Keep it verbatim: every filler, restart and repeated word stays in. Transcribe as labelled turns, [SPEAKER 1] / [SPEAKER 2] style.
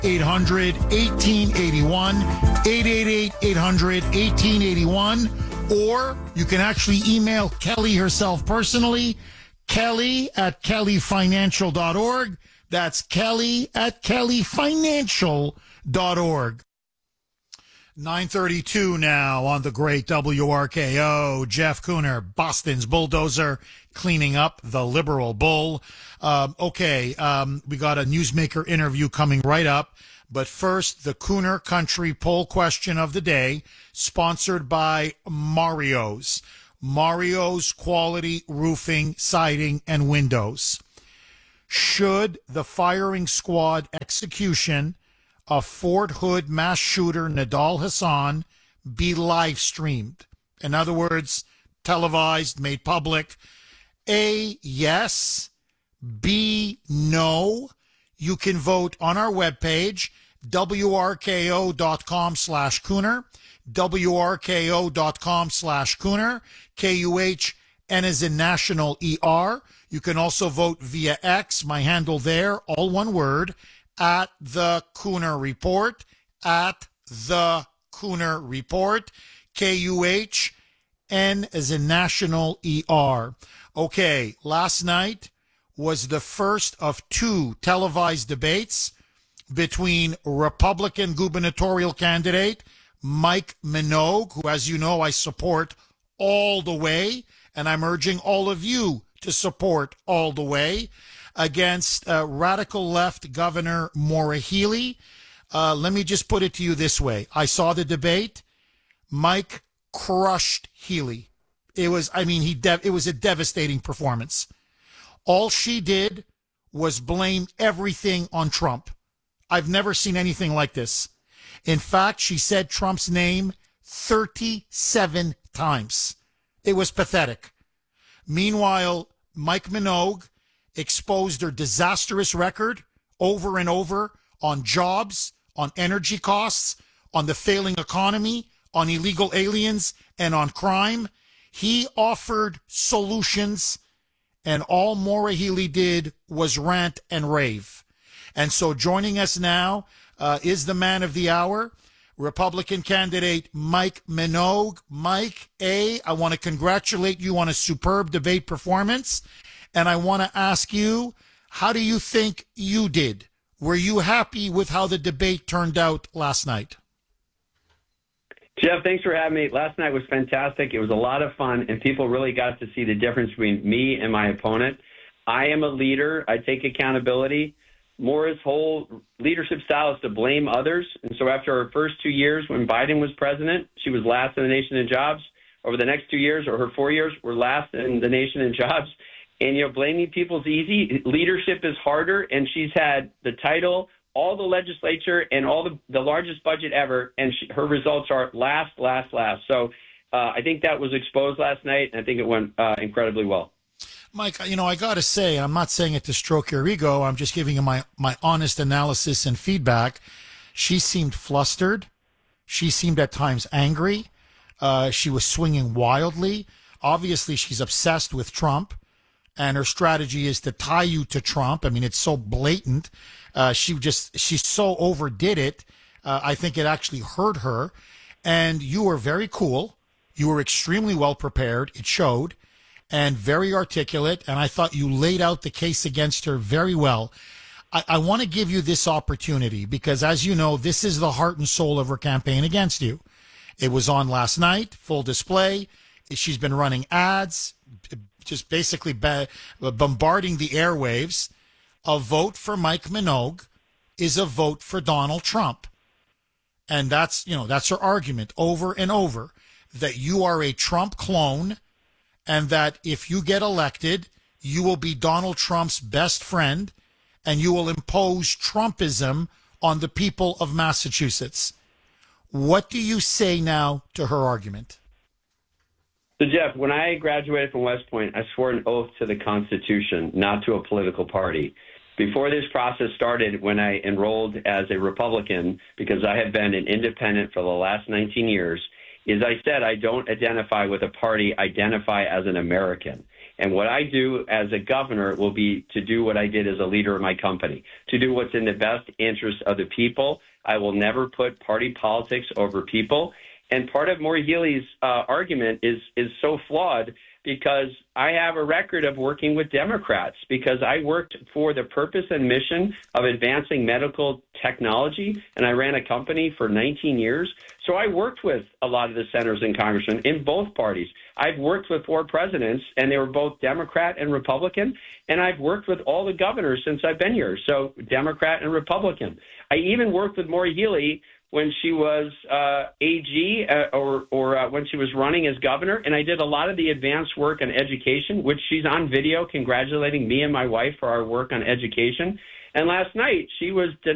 [SPEAKER 1] eight hundred, eighteen eighty-one, eight eight eight, eight hundred, eighteen eighty-one, or you can actually email Kelly herself personally, Kelly at kelly financial dot org. That's Kelly at kelly financial dot org. nine thirty-two now on the great W R K O. Jeff Cooner, Boston's bulldozer, cleaning up the liberal bull. Um, okay, um, we got a newsmaker interview coming right up. But first, the Cooner Country poll question of the day, sponsored by Mario's. Mario's Quality Roofing, Siding, and Windows. Should the firing squad execution of Fort Hood mass shooter Nidal Hasan be live streamed? In other words, televised, made public. A, yes. B, no. You can vote on our webpage, W R K O dot com slash Cooner, W R K O dot com slash Cooner, K U H N as in National E R. You can also vote via X, my handle there, all one word, at the Cooner Report, at the Cooner Report, K U H N as in National E R. Okay, last night was the first of two televised debates between Republican gubernatorial candidate Mike Minogue, who, as you know, I support all the way, and I'm urging all of you to support all the way, against uh, radical left Governor Maura Healey. Uh, let me just put it to you this way. I saw the debate. Mike crushed Healey. It was, I mean, he de- it was a devastating performance. All she did was blame everything on Trump. I've never seen anything like this. In fact, she said Trump's name thirty-seven times. It was pathetic. Meanwhile, Mike Minogue exposed her disastrous record over and over on jobs, on energy costs, on the failing economy, on illegal aliens, and on crime. He offered solutions, and all Maura Healey did was rant and rave. And so joining us now uh, is the man of the hour, Republican candidate Mike Minogue. Mike, A, I want to congratulate you on a superb debate performance. And I want to ask you, how do you think you did? Were you happy with how the debate turned out last night?
[SPEAKER 2] Jeff, thanks for having me. Last night was fantastic. It was a lot of fun, and people really got to see the difference between me and my opponent. I am a leader. I take accountability. Maura's whole leadership style is to blame others. And so after her first two years when Biden was president, she was last in the nation in jobs. Over the next two years, or her four years, we're last in the nation in jobs. And, you know, blaming people is easy. Leadership is harder. And she's had the title, all the legislature, and all the, the largest budget ever. And she, her results are last, last, last. So uh, I think that was exposed last night. And I think it went uh, incredibly well.
[SPEAKER 1] Mike, you know, I got to say, I'm not saying it to stroke your ego. I'm just giving you my, my honest analysis and feedback. She seemed flustered. She seemed at times angry. Uh, she was swinging wildly. Obviously, she's obsessed with Trump, and her strategy is to tie you to Trump. I mean, it's so blatant. Uh, she just, she so overdid it. Uh, I think it actually hurt her. And you were very cool. You were extremely well prepared. It showed. And very articulate, and I thought you laid out the case against her very well. I, I want to give you this opportunity because, as you know, this is the heart and soul of her campaign against you. It was on last night, full display. She's been running ads, just basically ba- bombarding the airwaves. A vote for Mike Minogue is a vote for Donald Trump. And that's, you know, that's her argument over and over, that you are a Trump clone, and that if you get elected, you will be Donald Trump's best friend, and you will impose Trumpism on the people of Massachusetts. What do you say now to her argument?
[SPEAKER 2] So, Jeff, when I graduated from West Point, I swore an oath to the Constitution, not to a political party. Before this process started, when I enrolled as a Republican, because I have been an independent for the last nineteen years, is I said I don't identify with a party, identify as an American. And what I do as a governor will be to do what I did as a leader of my company, to do what's in the best interest of the people. I will never put party politics over people. And part of Maura Healey's uh, argument is is so flawed because I have a record of working with Democrats, because I worked for the purpose and mission of advancing medical technology, and I ran a company for nineteen years. So I worked with a lot of the senators and congressmen in both parties. I've worked with four presidents, and they were both Democrat and Republican, and I've worked with all the governors since I've been here, so Democrat and Republican. I even worked with Maura Healey when she was uh, A G uh, or, or uh, when she was running as governor, and I did a lot of the advanced work on education, which she's on video congratulating me and my wife for our work on education. And last night, she was